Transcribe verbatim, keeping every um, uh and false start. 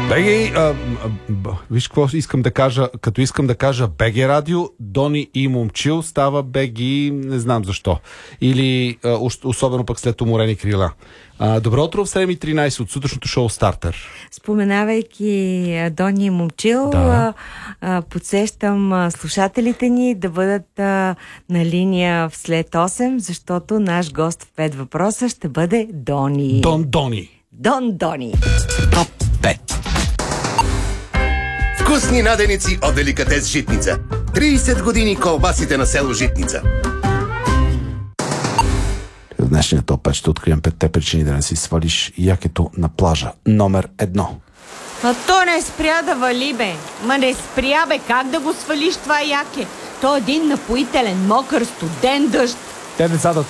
Беги, а, а, виж какво искам да кажа, като искам да кажа Беги радио, Дони и Момчил става Беги, не знам защо. Или а, особено пък след уморени крила. А, добро утро в седем и тринайсет от сутрешното шоу Стартер. Споменавайки Дони и Момчил, да. а, а, подсещам а, слушателите ни да бъдат а, на линия в след осем, защото наш гост в пет въпроса ще бъде Дони. Дон Дони. Дон Дони. Топ пет. Вкусни наденици от деликатес Житница. трийсет години колбасите на село Житница. В днешния топ пет ще открием петте причини да не си свалиш якето на плажа. Номер едно. А то не спря да вали, бе. Ма не спря, бе. Как да го свалиш това яке? То е един напоителен, мокър, студен дъжд. Те децата